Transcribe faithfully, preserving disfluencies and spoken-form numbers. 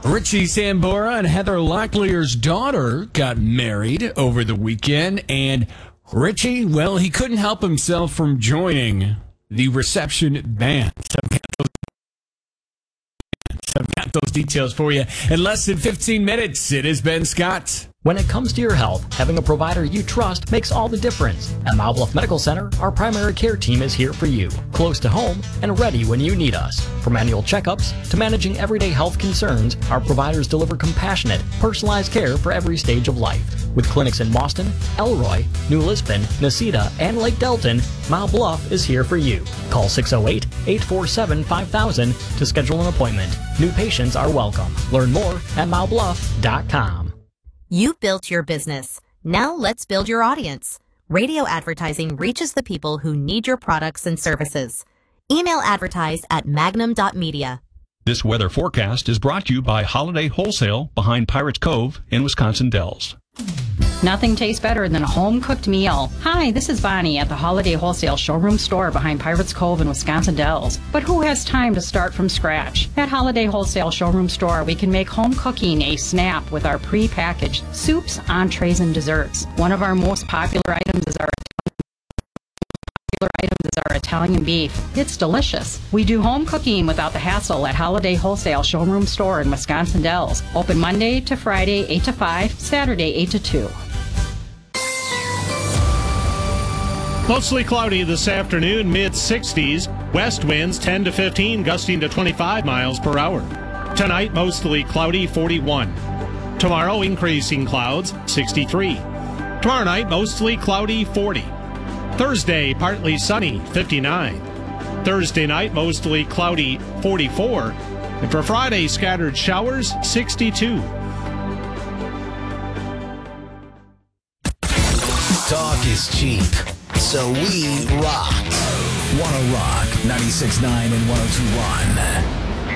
Richie Sambora and Heather Locklear's daughter got married over the weekend, and Richie, well, he couldn't help himself from joining the reception band. So I've got those, I've got those details for you in less than fifteen minutes. It is Ben Scott. When it comes to your health, having a provider you trust makes all the difference. At Mount Bluff Medical Center, our primary care team is here for you, close to home and ready when you need us. From annual checkups to managing everyday health concerns, our providers deliver compassionate, personalized care for every stage of life. With clinics in Boston, Elroy, New Lisbon, Nacita, and Lake Delton, Mount Bluff is here for you. Call six oh eight, eight four seven, five thousand to schedule an appointment. New patients are welcome. Learn more at mount bluff dot com. You've built your business. Now let's build your audience. Radio advertising reaches the people who need your products and services. Email advertise at magnum dot media. This weather forecast is brought to you by Holiday Wholesale behind Pirates Cove in Wisconsin Dells. Nothing tastes better than a home-cooked meal. Hi, this is Bonnie at the Holiday Wholesale Showroom Store behind Pirates Cove in Wisconsin Dells. But who has time to start from scratch? At Holiday Wholesale Showroom Store, we can make home cooking a snap with our pre-packaged soups, entrees, and desserts. One of our most popular items is our popular items is our Italian beef. It's delicious. We do home cooking without the hassle at Holiday Wholesale Showroom Store in Wisconsin Dells. Open Monday to Friday, eight to five, Saturday, eight to two. Mostly cloudy this afternoon, mid sixties. West winds ten to fifteen, gusting to twenty-five miles per hour. Tonight, mostly cloudy, forty-one. Tomorrow, increasing clouds, sixty-three. Tomorrow night, mostly cloudy, forty. Thursday, partly sunny, fifty-nine. Thursday night, mostly cloudy, forty-four. And for Friday, scattered showers, sixty-two. Talk is cheap, so we rock. Wanna Rock, ninety-six point nine and one oh two point one.